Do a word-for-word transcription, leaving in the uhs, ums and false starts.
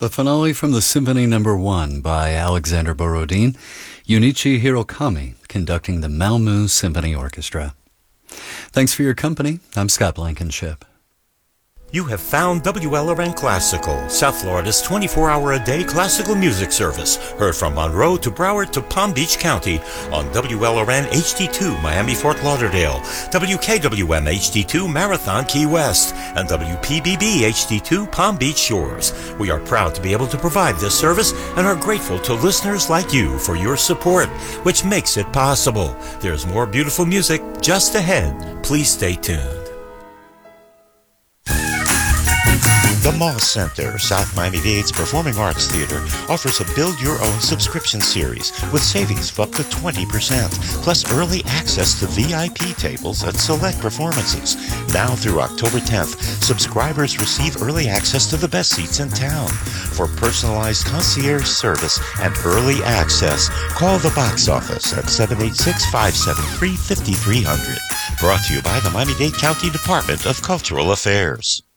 the finale from the Symphony Number One by Alexander Borodin, Junichi Hirokami conducting the Malmö Symphony Orchestra. Thanks for your company. I'm Scott Blankenship. You have found W L R N Classical, South Florida's twenty-four hour a day classical music service. Heard from Monroe to Broward to Palm Beach County on W L R N H D two Miami Fort Lauderdale, W K W M H D two Marathon Key West, and W P B B H D two Palm Beach Shores. We are proud to be able to provide this service and are grateful to listeners like you for your support, which makes it possible. There's more beautiful music just ahead. Please stay tuned. The Moss Center, South Miami-Dade's Performing Arts Theater, offers a build-your-own subscription series with savings of up to twenty percent, plus early access to V I P tables at select performances. Now through October tenth, subscribers receive early access to the best seats in town. For personalized concierge service and early access, call the box office at seven eight six, five seven three, five three zero zero. Brought to you by the Miami-Dade County Department of Cultural Affairs.